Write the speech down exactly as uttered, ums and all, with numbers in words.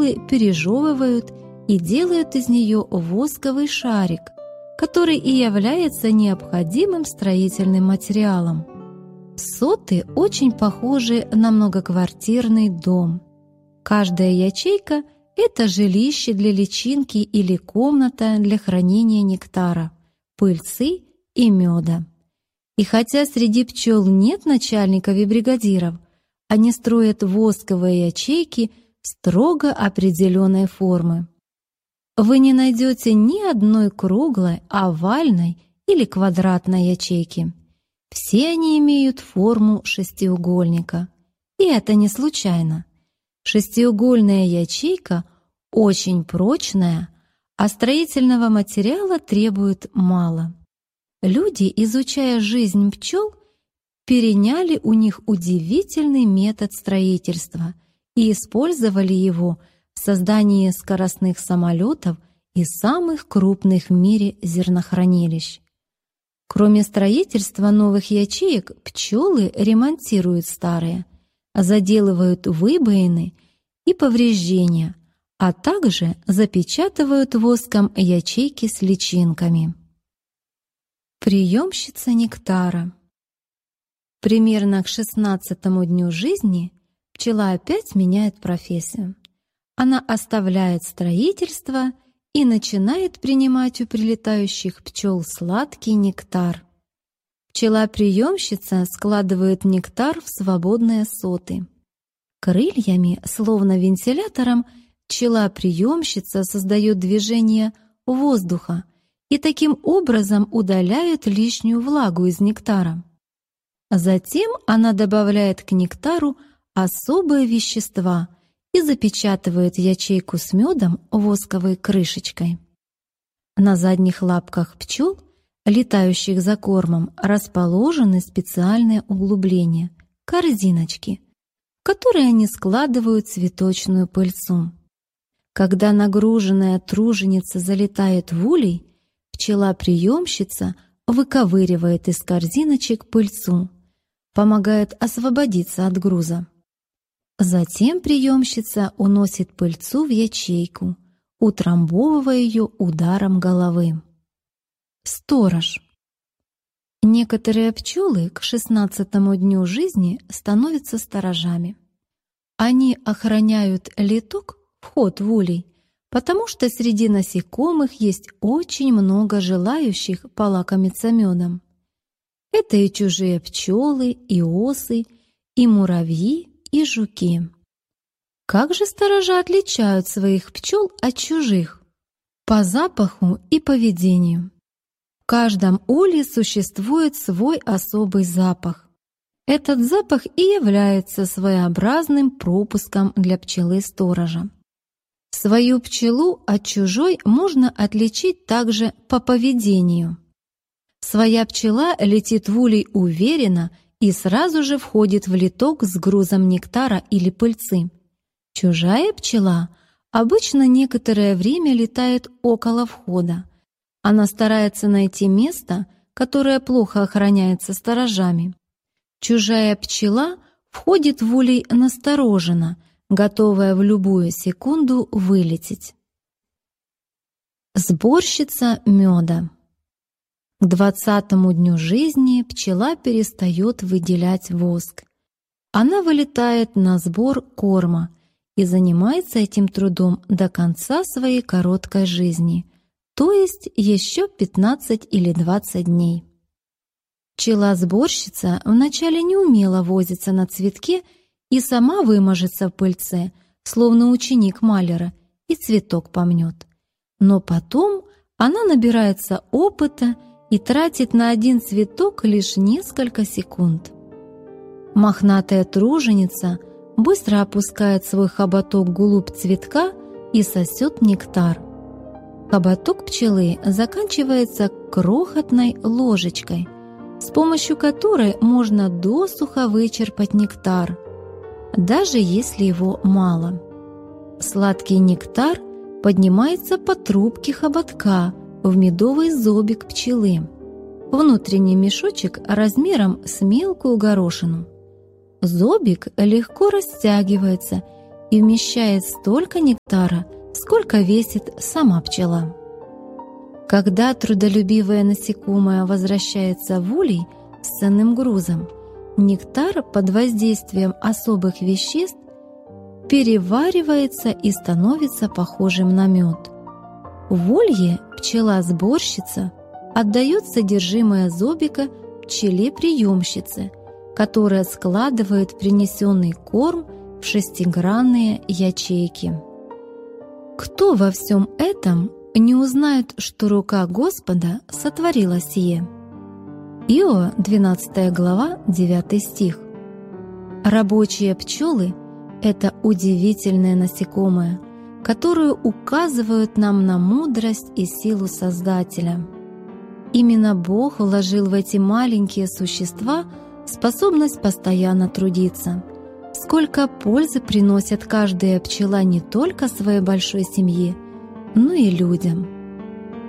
пчелы пережевывают и делают из нее восковый шарик, который и является необходимым строительным материалом. Соты очень похожи на многоквартирный дом. Каждая ячейка – это жилище для личинки или комната для хранения нектара, пыльцы и меда. И хотя среди пчел нет начальников и бригадиров, они строят восковые ячейки строго определенной формы. Вы не найдете ни одной круглой, овальной или квадратной ячейки. Все они имеют форму шестиугольника. И это не случайно. Шестиугольная ячейка очень прочная, а строительного материала требует мало. Люди, изучая жизнь пчел, переняли у них удивительный метод строительства и использовали его в создании скоростных самолетов и самых крупных в мире зернохранилищ. Кроме строительства новых ячеек, пчелы ремонтируют старые, заделывают выбоины и повреждения, а также запечатывают воском ячейки с личинками. Приемщица нектара. Примерно к шестнадцатому дню жизни пчела опять меняет профессию. Она оставляет строительство и начинает принимать у прилетающих пчел сладкий нектар. Пчела-приемщица складывает нектар в свободные соты. Крыльями, словно вентилятором, пчела-приемщица создает движение воздуха и таким образом удаляет лишнюю влагу из нектара. Затем она добавляет к нектару особые вещества и запечатывает ячейку с медом восковой крышечкой. На задних лапках пчел, летающих за кормом, расположены специальные углубления – корзиночки, в которые они складывают цветочную пыльцу. Когда нагруженная труженица залетает в улей, пчела-приемщица выковыривает из корзиночек пыльцу, помогает освободиться от груза. Затем приемщица уносит пыльцу в ячейку, утрамбовывая ее ударом головы. Сторож. Некоторые пчелы к шестнадцатому дню жизни становятся сторожами. Они охраняют литок, вход в улей, потому что среди насекомых есть очень много желающих полакомиться медом. Это и чужие пчелы, и осы, и муравьи, и жуки. Как же сторожа отличают своих пчел от чужих? По запаху и поведению. В каждом улье существует свой особый запах. Этот запах и является своеобразным пропуском для пчелы-сторожа. Свою пчелу от чужой можно отличить также по поведению. Своя пчела летит в улей уверенно и сразу же входит в литок с грузом нектара или пыльцы. Чужая пчела обычно некоторое время летает около входа. Она старается найти место, которое плохо охраняется сторожами. Чужая пчела входит в улей настороженно, готовая в любую секунду вылететь. Сборщица меда. К двадцатому дню жизни пчела перестает выделять воск. Она вылетает на сбор корма и занимается этим трудом до конца своей короткой жизни, то есть еще пятнадцать или двадцать дней. Пчела-сборщица вначале не умела возиться на цветке и сама выможется в пыльце, словно ученик маляра, и цветок помнет. Но потом она набирается опыта и тратит на один цветок лишь несколько секунд. Мохнатая труженица быстро опускает свой хоботок вглубь цветка и сосет нектар. Хоботок пчелы заканчивается крохотной ложечкой, с помощью которой можно досуха вычерпать нектар, даже если его мало. Сладкий нектар поднимается по трубке хоботка в медовый зобик пчелы, внутренний мешочек размером с мелкую горошину. Зобик легко растягивается и вмещает столько нектара, сколько весит сама пчела. Когда трудолюбивое насекомое возвращается в улей с ценным грузом, нектар под воздействием особых веществ переваривается и становится похожим на мед. В улье пчела-сборщица отдает содержимое зобика пчеле-приемщице, которая складывает принесенный корм в шестигранные ячейки. Кто во всем этом не узнает, что рука Господа сотворила сие? Иова, двенадцатая глава, девятый стих. Рабочие пчелы – это удивительное насекомое, которые указывают нам на мудрость и силу Создателя. Именно Бог вложил в эти маленькие существа способность постоянно трудиться. Сколько пользы приносит каждая пчела не только своей большой семье, но и людям.